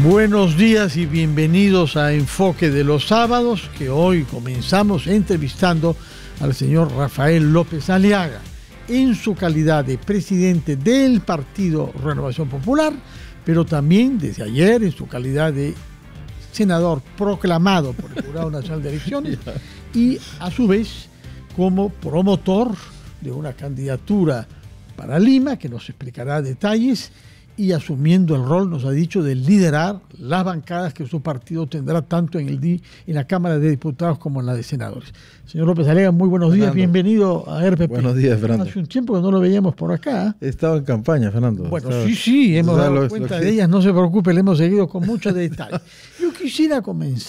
Buenos días y bienvenidos a Enfoque de los Sábados, que hoy comenzamos entrevistando al señor Rafael López Aliaga en su calidad de presidente del Partido Renovación Popular, pero también desde ayer en su calidad de senador proclamado por el Jurado Nacional de Elecciones y a su vez como promotor de una candidatura para Lima, que nos explicará detalles, y asumiendo el rol, nos ha dicho, de liderar las bancadas que su partido tendrá tanto en la Cámara de Diputados como en la de Senadores. Señor López Aliaga, muy buenos días, bienvenido a RPP. Buenos días, Fernando. Hace un tiempo que no lo veíamos por acá. He estado en campaña, Fernando. Bueno, sí, hemos dado cuenta de ellas, no se preocupe, le hemos seguido con mucho detalle. Yo quisiera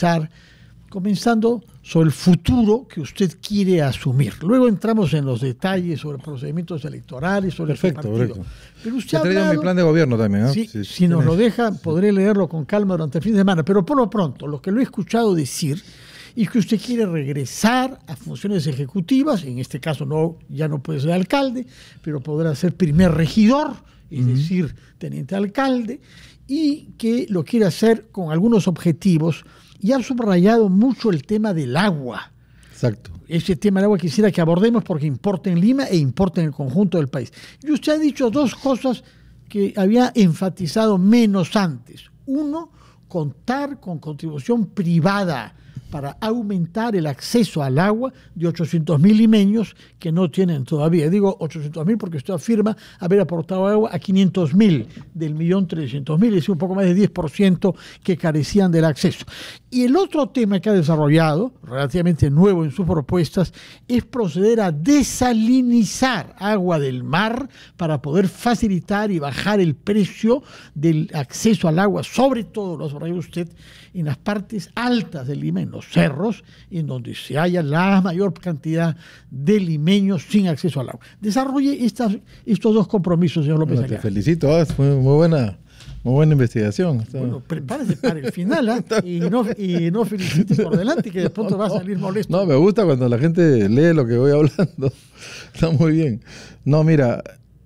comenzando sobre el futuro que usted quiere asumir. Luego entramos en los detalles sobre procedimientos electorales, sobre el partido. Perfecto. Pero usted ha traído mi plan de gobierno también, ¿eh? Sí, si nos lo deja, podré leerlo con calma durante el fin de semana. Pero por lo pronto, lo que lo he escuchado decir es que usted quiere regresar a funciones ejecutivas. En este caso ya no puede ser alcalde, pero podrá ser primer regidor, es decir, teniente alcalde, y que lo quiere hacer con algunos objetivos. Y ha subrayado mucho el tema del agua. Exacto. Ese tema del agua quisiera que abordemos porque importa en Lima e importa en el conjunto del país. Y usted ha dicho dos cosas que había enfatizado menos antes. Uno, contar con contribución privada para aumentar el acceso al agua de 800.000 limeños que no tienen todavía. Digo 800.000 porque usted afirma haber aportado agua a 500.000 del 1.300.000, es decir, un poco más de 10% que carecían del acceso. Y el otro tema que ha desarrollado, relativamente nuevo en sus propuestas, es proceder a desalinizar agua del mar para poder facilitar y bajar el precio del acceso al agua, sobre todo, lo ha subrayado usted, en las partes altas del Lima, en los cerros, en donde se halla la mayor cantidad de limeños sin acceso al agua. Desarrolle estos dos compromisos, señor López Aliaga. Te felicito, fue muy buena investigación. Bueno, prepárese para el final, y no felicite por delante, que de pronto va a salir molesto. No, me gusta cuando la gente lee lo que voy hablando. Está muy bien. No, mira,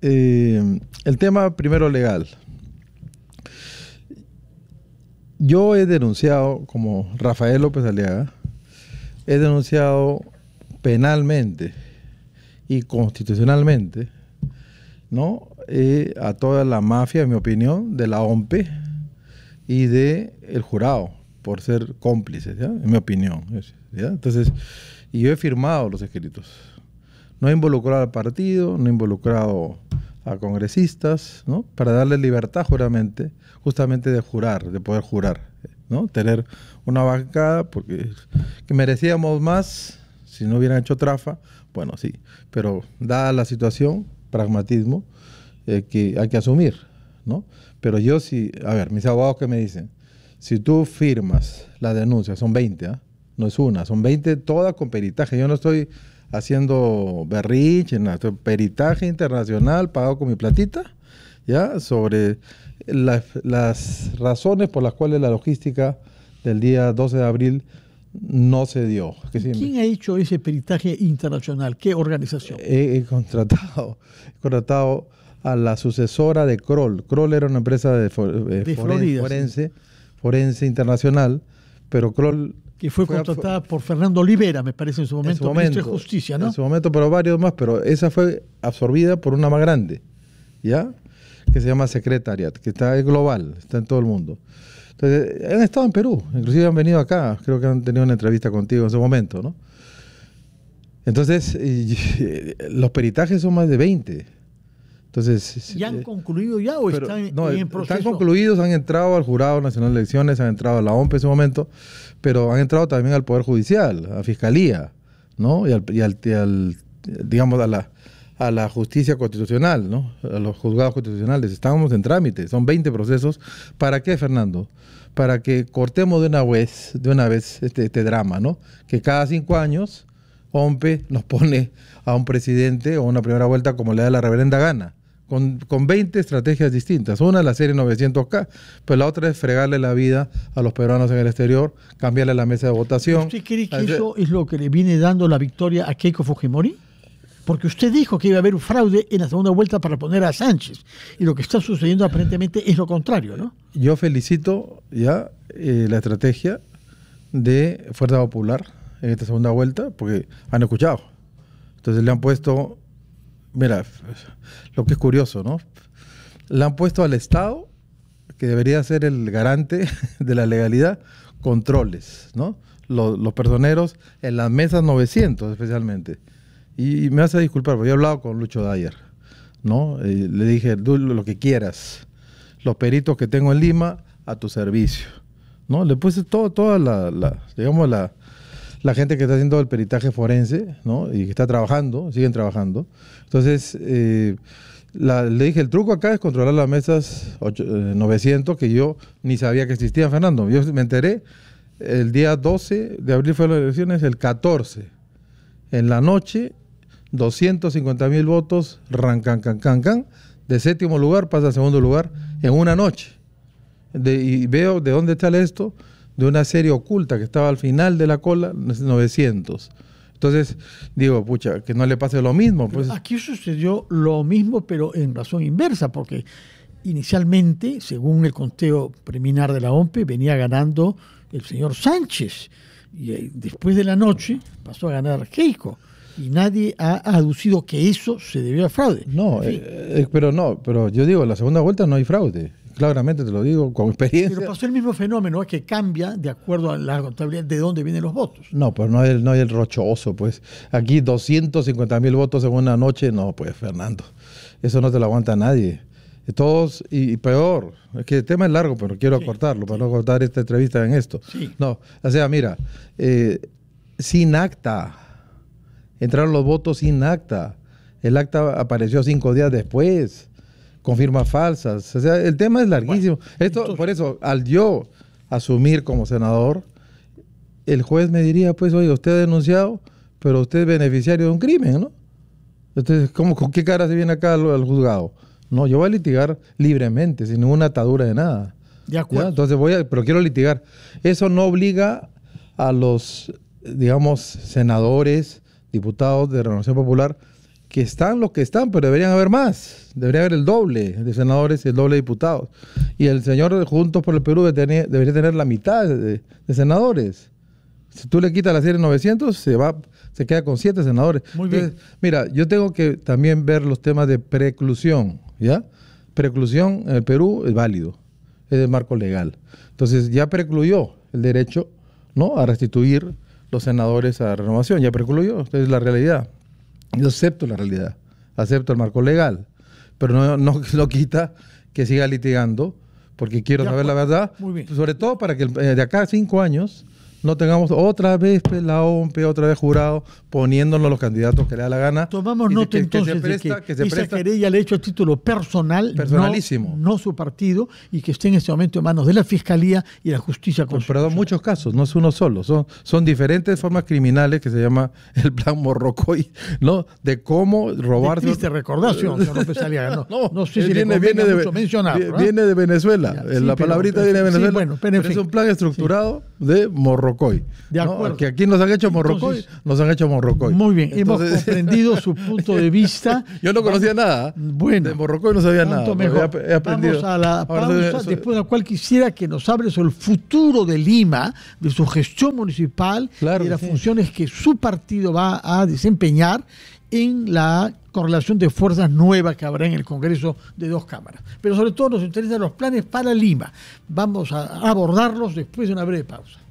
el tema primero legal. Yo he denunciado, como Rafael López Aliaga, he denunciado penalmente y constitucionalmente, ¿no? A toda la mafia, en mi opinión, de la OMPE y del jurado, por ser cómplices, ¿ya? En mi opinión, ¿ya? Entonces, y yo he firmado los escritos. No he involucrado al partido, no he involucrado a congresistas, ¿no? Para darle libertad justamente de jurar, de poder jurar, ¿no? Tener una bancada, porque que merecíamos más si no hubieran hecho trafa, bueno, sí, pero dada la situación, pragmatismo, que hay que asumir, ¿no? Pero yo sí, a ver, mis abogados que me dicen, si tú firmas la denuncia, son 20, no es una, son 20, todas con peritaje. Yo no estoy haciendo berrinche, peritaje internacional pagado con mi platita, ¿ya? Sobre las razones por las cuales la logística del día 12 de abril no se dio. ¿Quién ha hecho ese peritaje internacional? ¿Qué organización? He contratado a la sucesora de Kroll. Kroll era una empresa de Florida, forense internacional, pero Kroll... Que fue contratada por Fernando Olivera, me parece, en su momento, ministro de Justicia, ¿no? En su momento, pero varios más, pero esa fue absorbida por una más grande, ¿ya? Que se llama Secretariat, que es global, está en todo el mundo. Entonces, han estado en Perú, inclusive han venido acá, creo que han tenido una entrevista contigo en ese momento, ¿no? Entonces, los peritajes son más de 20. Entonces, ¿ya han concluido ya o están en proceso? Están concluidos, han entrado al Jurado Nacional de Elecciones, han entrado a la OMPE en ese momento, pero han entrado también al Poder Judicial, a Fiscalía, ¿no? Digamos, a la justicia constitucional, ¿no? A los juzgados constitucionales. Estamos en trámite, son 20 procesos. ¿Para qué, Fernando? Para que cortemos de una vez este drama, ¿no? Que cada 5 años OMPE nos pone a un presidente o una primera vuelta como le da la reverenda gana. Con 20 estrategias distintas. Una es la serie 900K, pero la otra es fregarle la vida a los peruanos en el exterior, cambiarle la mesa de votación. ¿Usted cree que eso es lo que le viene dando la victoria a Keiko Fujimori? Porque usted dijo que iba a haber un fraude en la segunda vuelta para poner a Sánchez. Y lo que está sucediendo aparentemente es lo contrario, ¿no? Yo felicito ya la estrategia de Fuerza Popular en esta segunda vuelta, porque han escuchado. Entonces le han puesto, mira, lo que es curioso, ¿no? Le han puesto al Estado, que debería ser el garante de la legalidad, controles, ¿no? Los personeros en las mesas 900 especialmente. Y me hace disculpar, porque yo he hablado con Lucho Dyer, ¿no? Le dije, tú lo que quieras, los peritos que tengo en Lima a tu servicio, ¿no? Le puse toda la gente que está haciendo el peritaje forense, ¿no? Y que está trabajando, siguen trabajando. Entonces, le dije, el truco acá es controlar las mesas 900, que yo ni sabía que existían, Fernando. Yo me enteré el día 12 de abril fue las elecciones, el 14. En la noche, 250,000 votos, de séptimo lugar pasa a segundo lugar en una noche. Y veo de dónde sale esto, de una serie oculta que estaba al final de la cola, 900. Entonces, digo, pucha, que no le pase lo mismo. Pues. Aquí sucedió lo mismo, pero en razón inversa, porque inicialmente, según el conteo preliminar de la OMPE, venía ganando el señor Sánchez. Y después de la noche pasó a ganar Keiko. Y nadie ha aducido que eso se debió a fraude. No, pero yo digo, en la segunda vuelta no hay fraude. Claramente te lo digo, con experiencia. Pero pasó el mismo fenómeno, que cambia de acuerdo a la contabilidad de dónde vienen los votos. No, pero no hay el rochoso, pues. Aquí 250,000 votos en una noche, no, pues, Fernando. Eso no te lo aguanta nadie. Todos, y peor, es que el tema es largo, pero quiero acortarlo, para no cortar esta entrevista en esto. Sí. No, o sea, mira, sin acta, entraron los votos sin acta. El acta apareció 5 días después, con firmas falsas. O sea, el tema es larguísimo. Entonces, por eso, al yo asumir como senador, el juez me diría, pues, oye, usted ha denunciado, pero usted es beneficiario de un crimen, ¿no? Entonces, ¿con qué cara se viene acá al juzgado? No, yo voy a litigar libremente, sin ninguna atadura de nada. De acuerdo. ¿Ya? Entonces pero quiero litigar. Eso no obliga a los, digamos, senadores, diputados de Renovación Popular, que están los que están, pero deberían haber más. Debería haber el doble de senadores y el doble de diputados. Y el señor de Juntos por el Perú debería tener la mitad de senadores. Si tú le quitas la serie 900, se queda con 7 senadores. Muy bien. Entonces, mira, yo tengo que también ver los temas de preclusión, ¿ya? Preclusión en el Perú es válido, es de marco legal. Entonces ya precluyó el derecho, ¿no?, a restituir los senadores a renovación, ya precluyó, esta es la realidad. Yo acepto la realidad, acepto el marco legal, pero no quita que siga litigando, porque quiero saber la verdad, sobre todo para que de acá a 5 años no tengamos otra vez la OMP, otra vez jurado, poniéndonos los candidatos que le da la gana. Tomamos nota entonces de que esa querella le ha hecho a título personalísimo, no su partido, y que esté en este momento en manos de la Fiscalía y la Justicia Constitucional. Pero en muchos casos, no es uno solo, son diferentes formas criminales que se llama el plan Morrocoy, ¿no? De cómo robarse. Triste recordación, señor López Aliaga. No sé si viene mucho mencionarlo. Viene de Venezuela, la palabrita viene de Venezuela, sí, bueno, pero es un plan estructurado de Morrocoy. De acuerdo. ¿No? Que aquí nos han hecho Morrocoy, nos han hecho Morrocoy. Muy bien, hemos comprendido su punto de vista. Yo no conocía nada. Bueno, de Morrocoy no sabía nada. Mejor. He aprendido. Vamos a la pausa, después de la cual quisiera que nos hable sobre el futuro de Lima, de su gestión municipal, y de las funciones que su partido va a desempeñar en la correlación de fuerzas nuevas que habrá en el Congreso de 2 cámaras. Pero sobre todo nos interesan los planes para Lima. Vamos a abordarlos después de una breve pausa.